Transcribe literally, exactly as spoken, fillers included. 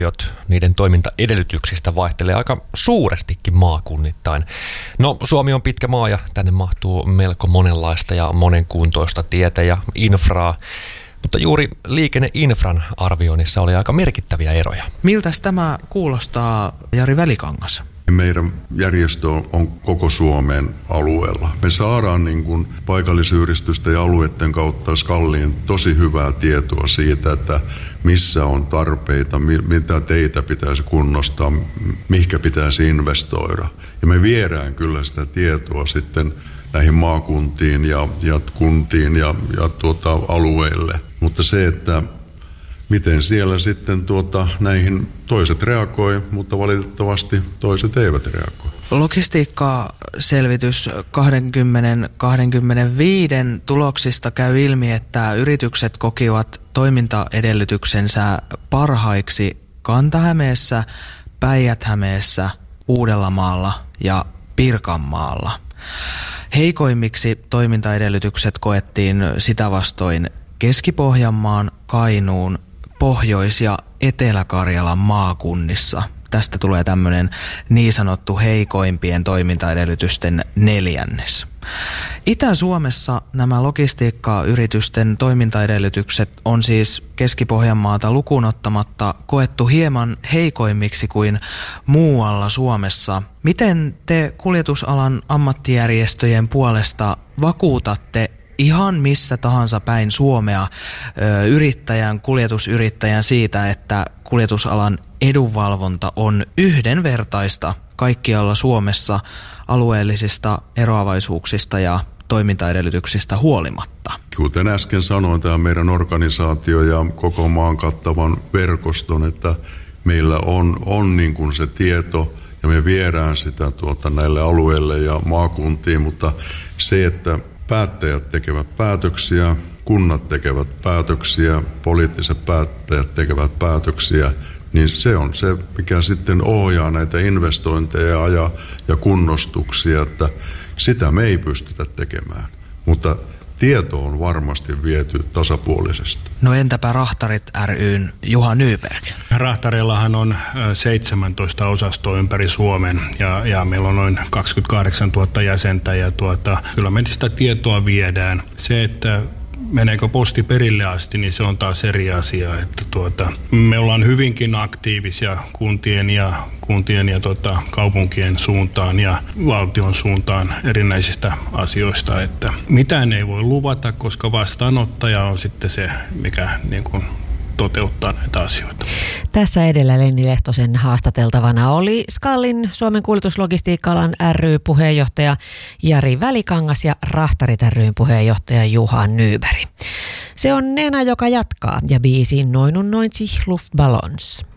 niiden toimintaedellytyksistä vaihtelee aika suurestikin maakunnittain. No, Suomi on pitkä maa ja tänne mahtuu melko monenlaista ja monenkuntoista tietä ja infraa, mutta juuri liikenneinfran arvioinnissa oli aika merkittäviä eroja. Miltäs tämä kuulostaa, Jari Välikangas? Meidän järjestö on koko Suomen alueella. Me saadaan niin kuin paikallisyhdistystä ja alueiden kautta Skalliin tosi hyvää tietoa siitä, että missä on tarpeita, mitä teitä pitäisi kunnostaa, mihinkä pitäisi investoida. Ja me viedään kyllä sitä tietoa sitten näihin maakuntiin ja, ja kuntiin ja, ja tuota, alueille. Mutta se, että miten siellä sitten tuota, näihin toiset reagoi, mutta valitettavasti toiset eivät reagoi. Logistiikkaselvitys kaksikymmentä kaksikymmentäviisi tuloksista käy ilmi, että yritykset kokivat toimintaedellytyksensä parhaiksi Kanta-Hämeessä, Päijät-Hämeessä, Uudellamaalla ja Pirkanmaalla. Heikoimmiksi toimintaedellytykset koettiin sitä vastoin Keski-Pohjanmaan, Kainuun, Pohjois- ja Etelä-Karjalan maakunnissa. Tästä tulee tämmöinen niin sanottu heikoimpien toimintaedellytysten neljännes. Itä-Suomessa nämä logistiikkayritysten toimintaedellytykset on siis Keski-Pohjanmaata lukuun ottamatta koettu hieman heikoimmiksi kuin muualla Suomessa. Miten te kuljetusalan ammattijärjestöjen puolesta vakuutatte ihan missä tahansa päin Suomea ö, yrittäjän, kuljetusyrittäjän siitä, että kuljetusalan edunvalvonta on yhdenvertaista kaikkialla Suomessa alueellisista eroavaisuuksista ja toimintaedellytyksistä huolimatta? Kuten äsken sanoin, tämä meidän organisaatio ja koko maan kattavan verkoston, että meillä on, on niin kuin se tieto ja me viedään sitä tuota näille alueille ja maakuntiin, mutta se, että päättäjät tekevät päätöksiä, kunnat tekevät päätöksiä, poliittiset päättäjät tekevät päätöksiä, niin se on se, mikä sitten ohjaa näitä investointeja ja, ja kunnostuksia, että sitä me ei pystytä tekemään. Mutta tieto on varmasti viety tasapuolisesti. No entäpä Rahtarit ry:n Juha Nyberg? Rahtarillahan on seitsemäntoista osastoa ympäri Suomen ja, ja meillä on noin kaksikymmentäkahdeksantuhatta jäsentä ja tuota, kyllä me sitä tietoa viedään. Se, että meneekö posti perille asti, niin se on taas eri asia. Että tuota, me ollaan hyvinkin aktiivisia kuntien ja, kuntien ja tuota, kaupunkien suuntaan ja valtion suuntaan erinäisistä asioista. Että mitään ei voi luvata, koska vastaanottaja on sitten se, mikä niin kuin toteuttaa näitä asioita. Tässä edellä Lenni Lehtosen haastateltavana oli Skallin Suomen kuljetuslogistiikka-alan ry-puheenjohtaja Jari Välikangas ja Rahtarit ry:n puheenjohtaja Juha Nyberg. Se on Neena, joka jatkaa ja biisi Noin und neunzig Luftballons.